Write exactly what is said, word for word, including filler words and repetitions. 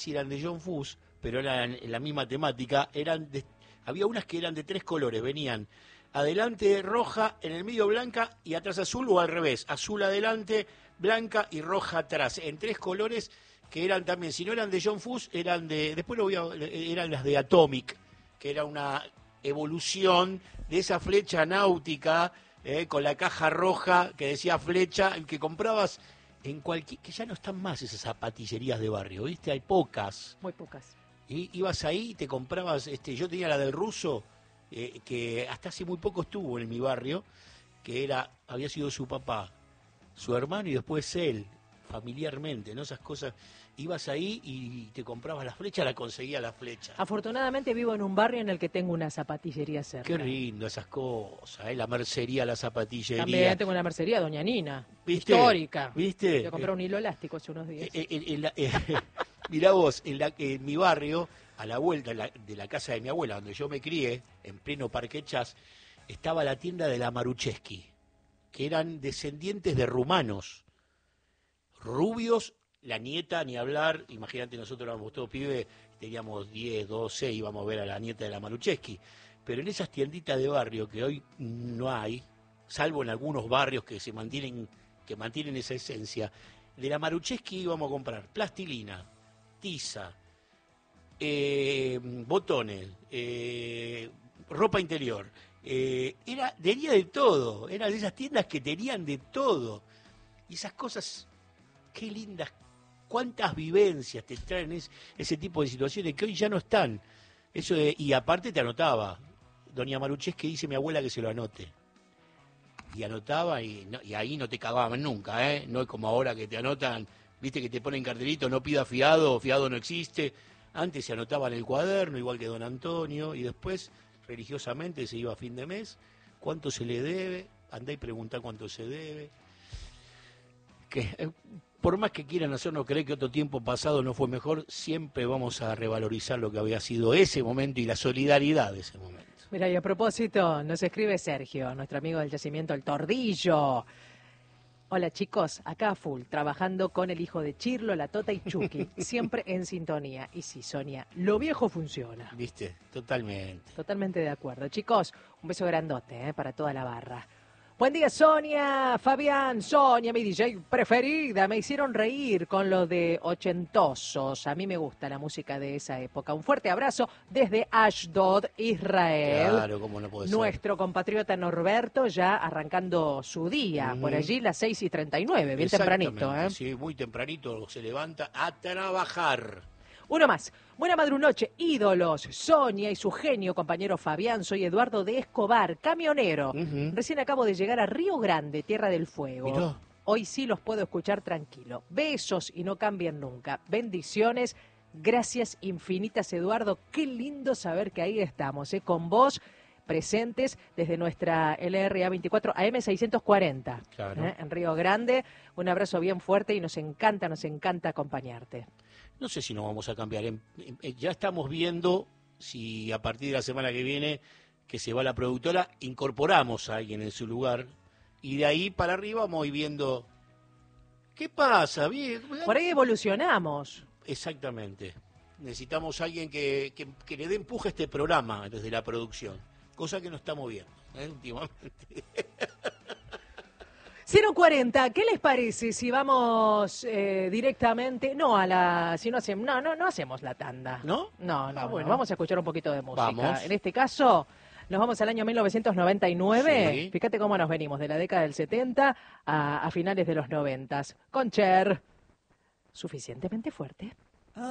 si eran de John Fuss, pero eran en la misma temática, eran de, había unas que eran de tres colores, venían adelante roja, en el medio blanca y atrás azul, o al revés, azul adelante, blanca y roja atrás, en tres colores que eran también, si no eran de John Fuss, eran de, después lo voy a, eran las de Atomic, que era una evolución de esa flecha náutica, eh, con la caja roja que decía flecha, que comprabas en cualquier, que ya no están más esas zapatillerías de barrio, ¿viste? Hay pocas. Muy pocas. Y ibas ahí y te comprabas, este, yo tenía la del ruso, eh, que hasta hace muy poco estuvo en mi barrio, que era, había sido su papá, su hermano y después él, familiarmente, ¿no? Esas cosas, ibas ahí y te comprabas la flecha, la conseguía la flecha. Afortunadamente vivo en un barrio en el que tengo una zapatillería cerca. Qué lindo esas cosas, ¿eh? La mercería, la zapatillería. También tengo una mercería, Doña Nina, ¿Viste? histórica. ¿Viste? Yo compré un hilo elástico hace unos días. Eh, eh, en la, eh, mirá vos, en, la, en mi barrio, a la vuelta de la, de la casa de mi abuela, donde yo me crié, en pleno Parque Chas, estaba la tienda de la Marucheski, que eran descendientes de rumanos, rubios, la nieta, ni hablar, imagínate, nosotros éramos todos pibes, teníamos diez, doce, íbamos a ver a la nieta de la Marucheski, pero en esas tienditas de barrio que hoy no hay, salvo en algunos barrios que se mantienen, que mantienen esa esencia, de la Marucheski íbamos a comprar plastilina, tiza, eh, botones, eh, ropa interior, eh, era, tenía de todo, eran de esas tiendas que tenían de todo, y esas cosas, qué lindas, cuántas vivencias te traen es, ese tipo de situaciones que hoy ya no están. Eso de, y aparte te anotaba, doña Marucheski dice mi abuela que se lo anote. Y anotaba y, no, y ahí no te cagaban nunca, ¿eh? No es como ahora que te anotan, viste que te ponen cartelito, no pida fiado, fiado no existe. Antes se anotaba en el cuaderno, igual que don Antonio, y después religiosamente se iba a fin de mes, cuánto se le debe, andá y preguntá cuánto se debe. Que, eh, por más que quieran hacernos creer que otro tiempo pasado no fue mejor, siempre vamos a revalorizar lo que había sido ese momento y la solidaridad de ese momento. Mira, y a propósito, nos escribe Sergio, nuestro amigo del yacimiento El Tordillo. Hola chicos, acá a full, trabajando con el hijo de Chirlo, la Tota y Chucky, siempre en sintonía. Y sí, Sonia, lo viejo funciona. ¿Viste? Totalmente. Totalmente de acuerdo. Chicos, un beso grandote eh, para toda la barra. Buen día, Sonia, Fabián, Sonia, mi D J preferida. Me hicieron reír con lo de ochentosos. A mí me gusta la música de esa época. Un fuerte abrazo desde Ashdod, Israel. Claro, cómo no puede ser. Nuestro compatriota Norberto ya arrancando su día. Uh-huh. Por allí las seis y treinta y nueve, bien tempranito. ¿eh? Sí, muy tempranito se levanta a trabajar. Uno más. Buena madrunoche, ídolos, Sonia y su genio compañero Fabián. Soy Eduardo de Escobar, camionero. Uh-huh. Recién acabo de llegar a Río Grande, Tierra del Fuego. Mirá. Hoy sí los puedo escuchar tranquilo. Besos y no cambien nunca. Bendiciones. Gracias infinitas, Eduardo. Qué lindo saber que ahí estamos, ¿eh? Con vos presentes desde nuestra L R A veinticuatro A M seiscientos cuarenta. Claro. ¿eh? En Río Grande. Un abrazo bien fuerte y nos encanta, nos encanta acompañarte. No sé si nos vamos a cambiar. Ya estamos viendo si a partir de la semana que viene, que se va la productora, incorporamos a alguien en su lugar. Y de ahí para arriba vamos a ir viendo qué pasa. Bien. Por ahí evolucionamos. Exactamente. Necesitamos a alguien que, que, que le dé empuje a este programa desde la producción. Cosa que no estamos viendo, ¿eh? Últimamente. cero cuarenta, ¿qué les parece si vamos eh, directamente, no a la, si no hacemos, no, no, no hacemos la tanda. ¿No? No, no, ah, bueno. no, vamos a escuchar un poquito de música. Vamos. En este caso, nos vamos al año mil novecientos noventa y nueve. Sí. Fíjate cómo nos venimos, de la década del setenta a, a finales de los noventa. Con Cher, suficientemente fuerte.